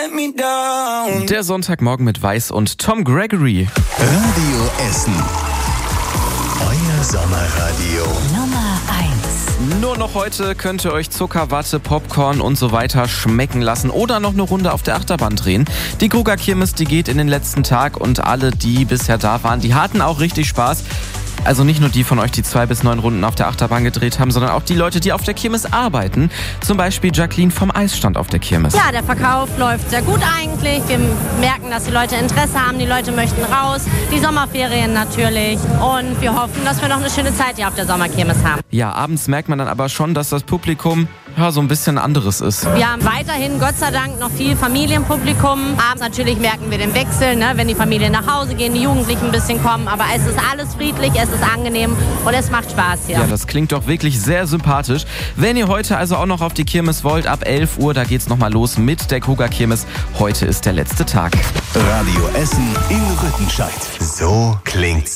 let me down. Der Sonntagmorgen mit Weiß und Tom Gregory. Radio Essen. Euer Sommerradio. Nummer 1. Nur noch heute könnt ihr euch Zucker, Watte, Popcorn und so weiter schmecken lassen oder noch eine Runde auf der Achterbahn drehen. Die Kruger Kirmes, die geht in den letzten Tag und alle, die bisher da waren, die hatten auch richtig Spaß. Also nicht nur die von euch, die 2 bis 9 Runden auf der Achterbahn gedreht haben, sondern auch die Leute, die auf der Kirmes arbeiten. Zum Beispiel Jacqueline vom Eisstand auf der Kirmes. Ja, der Verkauf läuft sehr gut eigentlich. Wir merken, dass die Leute Interesse haben, die Leute möchten raus. Die Sommerferien natürlich. Und wir hoffen, dass wir noch eine schöne Zeit hier auf der Sommerkirmes haben. Ja, abends merkt man dann aber schon, dass das Publikum so ein bisschen anderes ist. Wir haben weiterhin, Gott sei Dank, noch viel Familienpublikum. Abends natürlich merken wir den Wechsel, ne? Wenn die Familien nach Hause gehen, die Jugendlichen ein bisschen kommen. Aber es ist alles friedlich, es ist angenehm und es macht Spaß hier. Ja, das klingt doch wirklich sehr sympathisch. Wenn ihr heute also auch noch auf die Kirmes wollt, ab 11 Uhr, da geht's nochmal los mit der Kruger Kirmes. Heute ist der letzte Tag. Radio Essen in Rüttenscheid. So klingt's.